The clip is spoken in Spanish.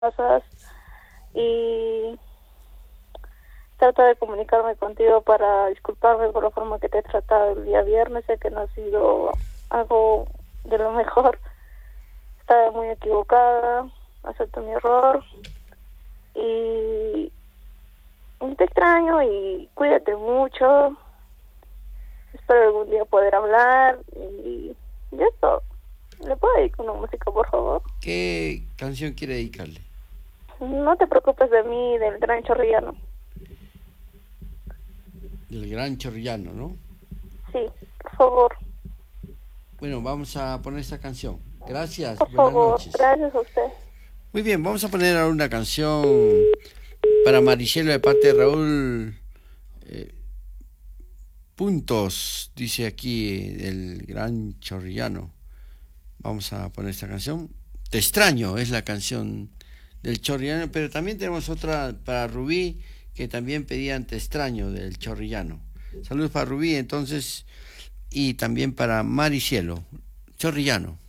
cosas y trato de comunicarme contigo para disculparme por la forma que te he tratado el día viernes. Sé que no ha sido algo de lo mejor. Estaba muy equivocada, acepto mi error y te extraño y cuídate mucho. Espero algún día poder hablar y esto. ¿Le puedo dedicar una música, por favor? ¿Qué canción quiere dedicarle? No te preocupes de mí, del Gran Chorrillano. Del Gran Chorrillano, ¿no? Sí, por favor. Bueno, vamos a poner esta canción. Gracias, Por buenas favor, noches. gracias a usted. Muy bien, vamos a poner ahora una canción para Maricelo de parte de Raúl. Puntos, dice aquí el Gran Chorrillano. Vamos a poner esta canción. Te extraño, es la canción del Chorrillano, pero también tenemos otra para Rubí, que también pedían Te extraño del Chorrillano. Saludos para Rubí, entonces, y también para Maricielo, Chorrillano.